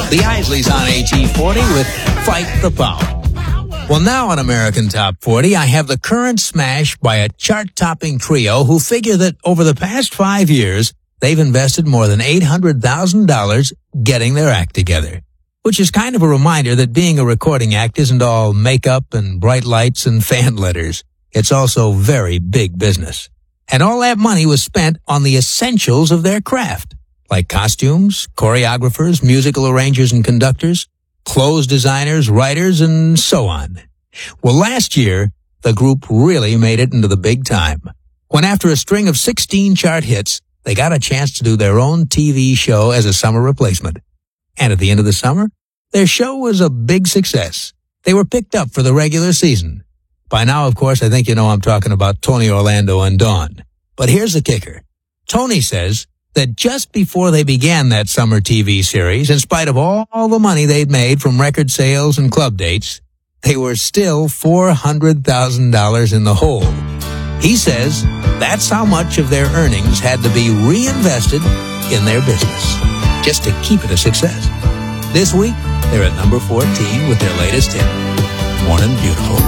The Isleys on AT40 with Fight the Power. Well, now on American Top 40, I have the current smash by a chart-topping trio who figure that over the past 5 years, they've invested more than $800,000 getting their act together. Which is kind of a reminder that being a recording act isn't all makeup and bright lights and fan letters. It's also very big business. And all that money was spent on the essentials of their craft, like costumes, choreographers, musical arrangers and conductors, clothes designers, writers, and so on. Well, last year, the group really made it into the big time, when after a string of 16 chart hits, they got a chance to do their own TV show as a summer replacement. And at the end of the summer, their show was a big success. They were picked up for the regular season. By now, of course, I think you know I'm talking about Tony Orlando and Dawn. But here's the kicker. Tony says that just before they began that summer TV series, in spite of all the money they'd made from record sales and club dates, they were still $400,000 in the hole. He says that's how much of their earnings had to be reinvested in their business, just to keep it a success. This week, they're at number 14 with their latest hit, Morning Beautiful.